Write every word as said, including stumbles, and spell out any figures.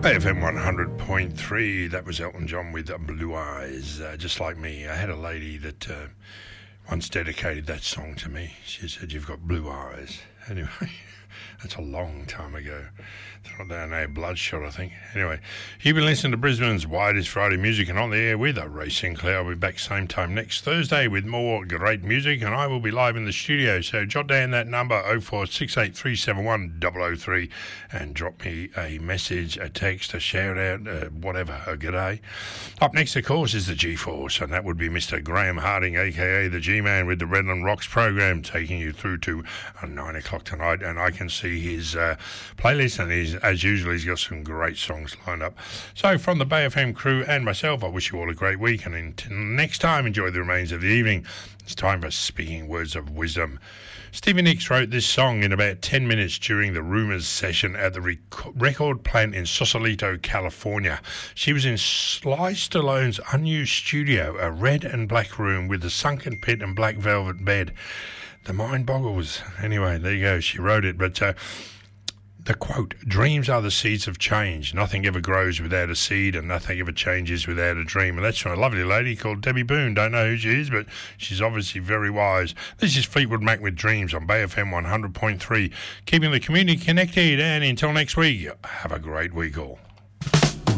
A F M one hundred point three, that was Elton John with Blue Eyes. Uh, just like me, I had a lady that uh, once dedicated that song to me. She said, "You've got blue eyes." Anyway, that's a long time ago. It's not down there, Bloodshot, I think. Anyway, you've been listening to Brisbane's Widest Friday Music, and on the air with Ray Sinclair. I'll be back same time next Thursday with more great music, and I will be live in the studio. So jot down that number, oh four six eight three seven one double oh three, and drop me a message, a text, a shout out, uh, whatever, a g'day. Up next, of course, is the G-Force, and that would be Mister Graham Harding, a k a the G-Man, with the Redland Rocks program, taking you through to uh, nine o'clock tonight, and I can see his uh, playlist, and he's, as usual, he's got some great songs lined up. So from the Bay F M crew and myself, I wish you all a great week, and until next time, enjoy the remains of the evening. It's time for Speaking Words of Wisdom. Stevie Nicks wrote this song in about ten minutes during the Rumours session at the rec- record plant in Sausalito, California. She was in Sly Stallone's unused studio, a red and black room with a sunken pit and black velvet bed. The mind boggles. Anyway, there you go. She wrote it, but... Uh, The quote, "Dreams are the seeds of change. Nothing ever grows without a seed, and nothing ever changes without a dream." And that's from a lovely lady called Debbie Boone. Don't know who she is, but she's obviously very wise. This is Fleetwood Mac with Dreams on Bay F M one hundred point three. Keeping the community connected, and until next week, have a great week all.